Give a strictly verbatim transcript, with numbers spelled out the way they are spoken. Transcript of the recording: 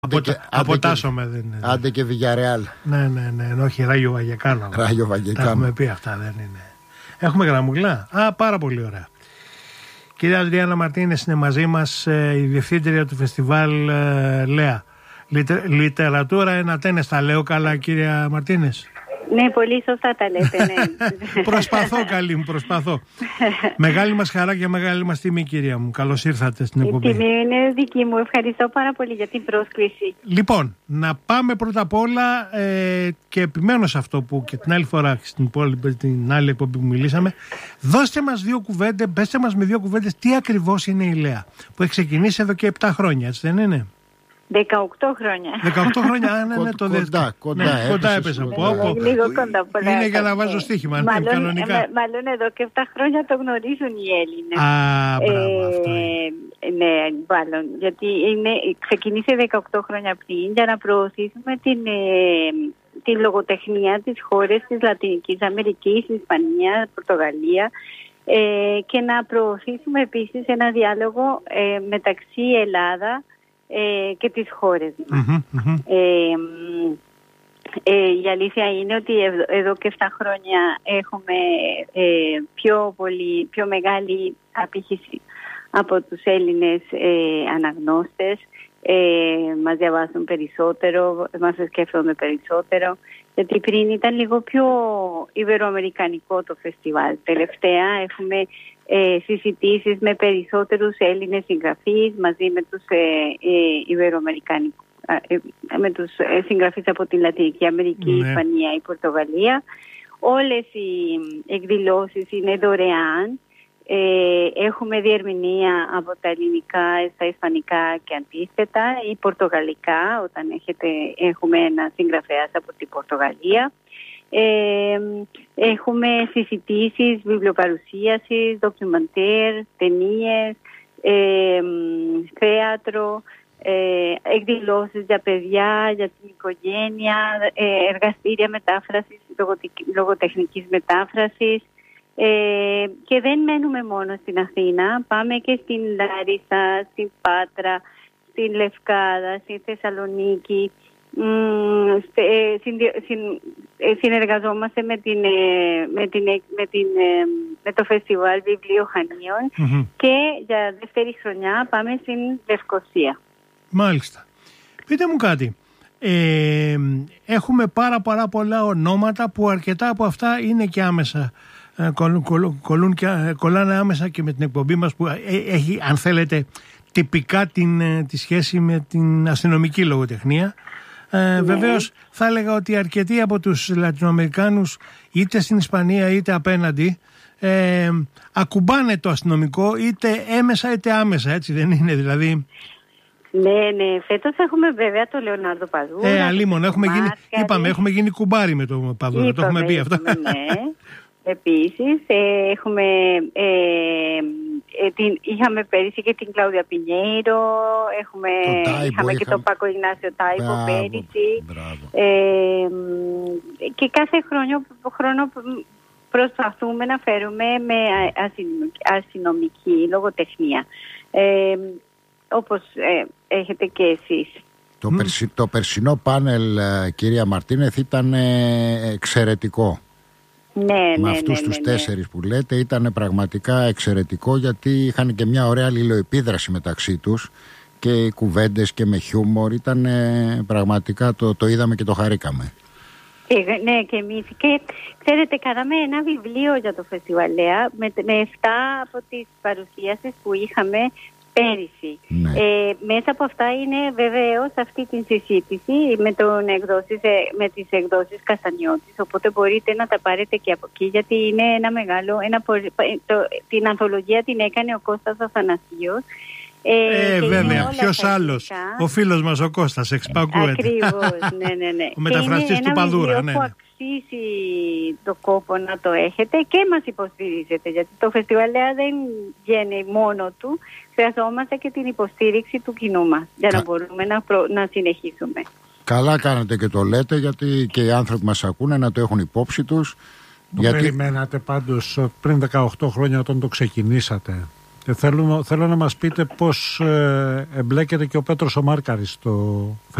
Αποτάσσομαι δεν είναι. Άντε και Βιγιαρεάλ. Ναι, ναι, ναι, όχι, Ράγιο Βαγεκάνο. Ράγιο Βαγεκάνο. Τα έχουμε πει αυτά, δεν είναι. Έχουμε γραμμουλά. Α, πάρα πολύ ωραία. Κυρία Αντριάννα Μαρτίνες είναι μαζί μας, η διευθύντρια του φεστιβάλ ΛΕΑ. Λιτε, λιτερατούρα ένα τένες, τα λέω καλά, κυρία Μαρτίνες? Ναι, πολύ σωστά τα λέτε, ναι. Προσπαθώ, καλή μου, προσπαθώ. Μεγάλη μας χαρά και μεγάλη μας τιμή, κυρία μου. Καλώς ήρθατε στην εκπομπή. Η τιμή είναι δική μου. Ευχαριστώ πάρα πολύ για την πρόσκληση. Λοιπόν, να πάμε πρώτα απ' όλα ε, και επιμένω σε αυτό που και την άλλη φορά στην, την άλλη εκπομπή που μιλήσαμε. Δώστε μας δύο κουβέντες, πέστε μας με δύο κουβέντες τι ακριβώς είναι η ΛΕΑ, που έχει ξεκινήσει εδώ και επτά χρόνια, έτσι δεν είναι? δεκαοκτώ χρόνια. δεκαοκτώ χρόνια, ναι, ναι, το κοντά, κοντά, ναι, κοντά έπεσα. Λίγο κοντά, πολλά. Είναι για να βάζω στοίχημα, μάλλον, κανονικά. Ε, μάλλον εδώ και επτά χρόνια το γνωρίζουν οι Έλληνες. Α, μπράβο, ε, αυτό είναι. Ναι, μάλλον, γιατί είναι, ξεκινήσε δεκαοκτώ χρόνια πριν για να προωθήσουμε την, ε, την λογοτεχνία της χώρες της Λατινικής Αμερικής, Ισπανία, Πορτογαλία, ε, και να προωθήσουμε επίσης ένα διάλογο ε, μεταξύ Ελλάδα Ε, και τις χώρες μας. Mm-hmm, mm-hmm. Ε, ε, η αλήθεια είναι ότι εδώ, εδώ και επτά χρόνια έχουμε ε, πιο, πολύ, πιο μεγάλη απήχηση από τους Έλληνες ε, αναγνώστες. Ε, μας διαβάζουν περισσότερο, μας σκέφτονται περισσότερο, γιατί πριν ήταν λίγο πιο ιβεροαμερικανικό το φεστιβάλ. Τελευταία έχουμε ε, συζητήσεις με περισσότερους Έλληνες συγγραφείς μαζί με τους ε, ε, ιβεροαμερικανικούς, ε, με τους ε, συγγραφείς από την Λατινική Αμερική, η Ισπανία, η Πορτογαλία. Όλες οι εκδηλώσεις είναι δωρεάν. Ε, έχουμε διερμηνία από τα ελληνικά στα ισπανικά και αντίθετα, ή πορτογαλικά όταν έχετε, έχουμε ένα συγγραφέα από την Πορτογαλία. Ε, έχουμε συζητήσεις, βιβλιοπαρουσίασεις, ντοκιμαντέρ, ταινίες, ε, θέατρο, ε, εκδηλώσεις για παιδιά, για την οικογένεια, ε, εργαστήρια μετάφρασης, λογοτεχνικής μετάφρασης. Ε, και δεν μένουμε μόνο στην Αθήνα, πάμε και στην Λάρισα, στην Πάτρα, στην Λευκάδα, στη Θεσσαλονίκη. Μ, στε, ε, συνδυ, συν, ε, συνεργαζόμαστε με, την, ε, με, την, με, την, ε, με το φεστιβάλ Βιβλίο Χανίων mm-hmm. και για δεύτερη χρονιά πάμε στην Λευκοσία. Μάλιστα. Πείτε μου κάτι. Ε, έχουμε πάρα πάρα πολλά ονόματα που αρκετά από αυτά είναι και άμεσα Κολ, κολ, κολούν και, κολλάνε άμεσα και με την εκπομπή μας που έχει, αν θέλετε, τυπικά την, τη σχέση με την αστυνομική λογοτεχνία. Ε, ναι. Βεβαίως θα έλεγα ότι αρκετοί από τους Λατινοαμερικάνους, είτε στην Ισπανία είτε απέναντι, ε, ακουμπάνε το αστυνομικό είτε έμεσα είτε άμεσα, έτσι δεν είναι δηλαδή? Ναι, ναι. Φέτος έχουμε βέβαια το Λεωνάρδο Παδούρα. Ε, αλίμον, έχουμε γίνει, είπαμε, έχουμε γίνει κουμπάρι με το Παδούρα, είπαμε, το έχουμε πει αυτό. Ναι. Επίσης, ε, έχουμε, ε, ε, την, είχαμε πέρυσι και την Κλάουδια Πινιέιρο, έχουμε, Τάιπο, είχαμε και είχαμε... τον Πάκο Ιγνάσιο Τάιπο μπράβο, πέρυσι. μπράβο. Ε, και κάθε χρόνο, χρόνο προσπαθούμε να φέρουμε με αστυνομική λογοτεχνία, ε, όπως ε, έχετε και εσείς. Το, mm. περσι, το περσινό πάνελ, κυρία Μαρτίνεθ, ήταν ε, εξαιρετικό. Ναι, με ναι, αυτούς ναι, τους ναι, τέσσερις που λέτε ήταν πραγματικά εξαιρετικό, γιατί είχαν και μια ωραία αλληλοεπίδραση μεταξύ τους και οι κουβέντες και με χιούμορ ήταν ε, πραγματικά το, το είδαμε και το χαρήκαμε. Και, ναι, και εμείς. Και ξέρετε, κάναμε ένα βιβλίο για το φεστιβάλ ΛΕΑ με, με εφτά από τις παρουσίασεις που είχαμε πέρυσι. Ναι. Ε, μέσα από αυτά είναι βεβαίως αυτή την συζήτηση με, τον εκδόσεις, με τις εκδόσεις Καστανιώτης, οπότε μπορείτε να τα πάρετε και από εκεί, γιατί είναι ένα μεγάλο, ένα, το, την ανθολογία την έκανε ο Κώστας Αθανασίος. Ε, ε βέβαια, ποιος άλλος? Ο φίλος μας ο Κώστας, εξπακούεται. Ακριβώς, ναι, ναι, ναι. Ο μεταφραστής του Παδούρα, ναι, ναι. Αξίζει το κόπο να το έχετε και μας υποστηρίζετε, γιατί το φεστιβάλ ΛΕΑ δεν βγαίνει μόνο του, χρειαζόμαστε και την υποστήριξη του κοινού μας για να μπορούμε να, προ... να συνεχίσουμε. Καλά κάνετε και το λέτε, γιατί και οι άνθρωποι μας ακούνε να το έχουν υπόψη τους. Το γιατί... περιμένατε πάντως πριν δεκαοκτώ χρόνια όταν το ξεκινήσατε? Και θέλω, θέλω να μας πείτε πώς ε, εμπλέκεται και ο Πέτρος ο Μάρκαρης στο